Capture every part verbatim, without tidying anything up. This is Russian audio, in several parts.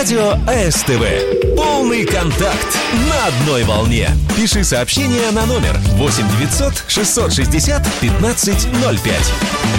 Радио СТВ. Полный контакт на одной волне. Пиши сообщение на номер восемь девятьсот шестьсот шестьдесят пятнадцать ноль пять.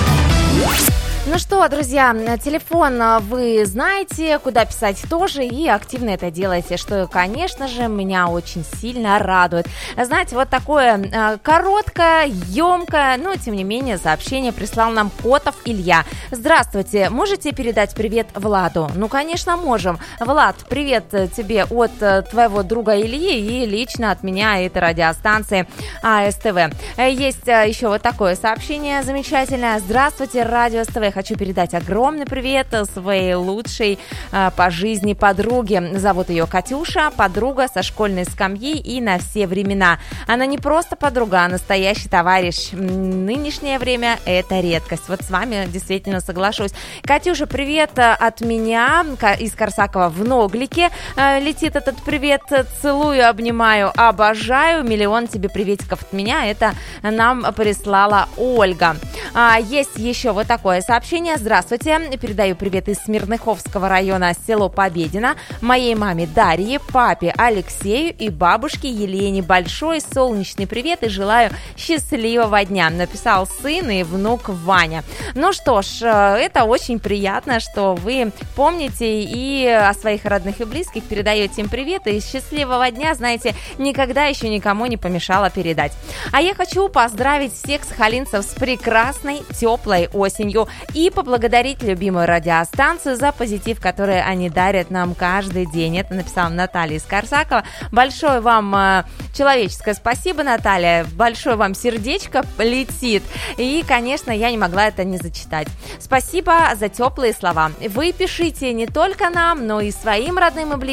Ну что, друзья, телефон вы знаете, куда писать тоже, и активно это делаете, что, конечно же, меня очень сильно радует. Знаете, вот такое э, короткое, емкое, но, тем не менее, сообщение прислал нам Котов Илья. Здравствуйте, можете передать привет Владу? Ну, конечно, можем. Влад, привет тебе от э, твоего друга Ильи и лично от меня, это радиостанции АСТВ. Есть э, еще вот такое сообщение замечательное. Здравствуйте, радио СТВ. Хочу передать огромный привет своей лучшей э, по жизни подруге. Зовут ее Катюша, подруга со школьной скамьи и на все времена. Она не просто подруга, а настоящий товарищ. Нынешнее время – это редкость. Вот с вами действительно соглашусь. Катюша, привет от меня из Корсакова в Ноглике. Э, летит этот привет. Целую, обнимаю, обожаю. Миллион тебе приветиков от меня. Это нам прислала Ольга. А, есть еще вот такое сообщение. Здравствуйте, передаю привет из Смирныховского района, село Победино, моей маме Дарье, папе Алексею и бабушке Елене. Большой солнечный привет и желаю счастливого дня. Написал сын и внук Ваня. Ну что ж, это очень приятно, что вы помните и о своих родных и близких, передаете им привет, и счастливого дня, знаете, никогда еще никому не помешало передать. А я хочу поздравить всех сахалинцев с прекрасной, теплой осенью и поблагодарить любимую радиостанцию за позитив, который они дарят нам каждый день. Это написала Наталья из Корсакова. Большое вам э, человеческое спасибо, Наталья. Большое вам сердечко летит. И, конечно, я не могла это не зачитать. Спасибо за теплые слова. Вы пишите не только нам, но и своим родным и близким.